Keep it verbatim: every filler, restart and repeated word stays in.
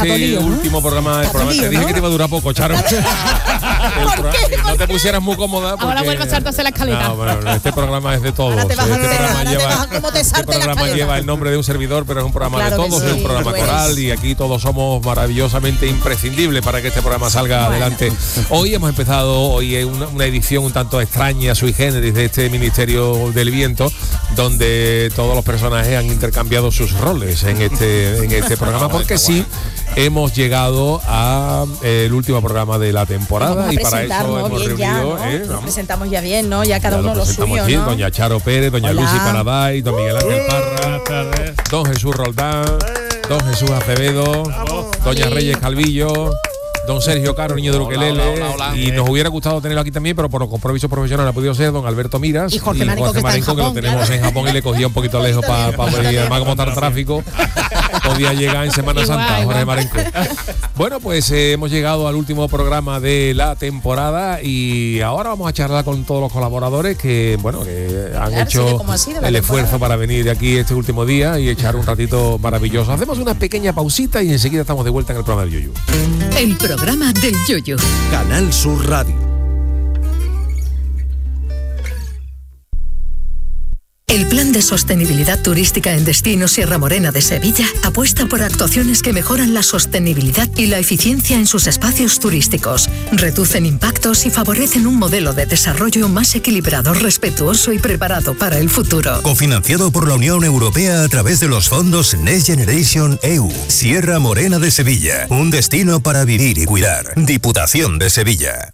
este último programa, el programa te dije que te iba a durar poco, Charo. Pro, no te pusieras muy cómoda. Porque, ahora vuelvo a echarte a hacer la escaleta. No, bueno, este programa es de todos. Este programa lleva, este programa lleva el nombre de un servidor, pero es un programa claro de todos, sí, es un programa coral y aquí todos somos maravillosamente imprescindibles para que este programa salga bueno. adelante. Hoy hemos empezado, hoy es una, una edición un tanto extraña, sui generis, de este Ministerio del Viento, donde todos los personajes han intercambiado sus roles en este, en este programa, porque sí, hemos llegado a eh, el último programa de la temporada y para eso ¿no? hemos reunido ya, ¿no? eh, Nos presentamos ya bien, ¿no? Ya cada ya uno lo, lo suyo, bien, ¿no? Doña Charo Pérez, Doña Hola. Lucy Paraday, Don Miguel Ángel Parra, Don Jesús Roldán, Don Jesús Acevedo, Vamos. Doña Reyes Calvillo, Don Sergio Caro, niño de Ukelele, hola, hola, hola, y eh. nos hubiera gustado tenerlo aquí también, pero por compromiso profesional ha podido ser Don Alberto Miras y Jorge Marenco, Jorge que, Marenco, que Japón, lo tenemos claro. en Japón y le cogía un poquito lejos para pa venir, además como está el tráfico, podía llegar en Semana igual, Santa, Jorge Marenco. Bueno, pues eh, hemos llegado al último programa de la temporada y ahora vamos a charlar con todos los colaboradores que, bueno, que han claro, hecho el esfuerzo para venir de aquí este último día y echar un ratito maravilloso. Hacemos una pequeña pausita y enseguida estamos de vuelta en el programa del Yoyo. El programa del Yoyo. Canal Sur Radio. El Plan de Sostenibilidad Turística en Destino Sierra Morena de Sevilla apuesta por actuaciones que mejoran la sostenibilidad y la eficiencia en sus espacios turísticos, reducen impactos y favorecen un modelo de desarrollo más equilibrado, respetuoso y preparado para el futuro. Cofinanciado por la Unión Europea a través de los fondos Next Generation E U. Sierra Morena de Sevilla, un destino para vivir y cuidar. Diputación de Sevilla.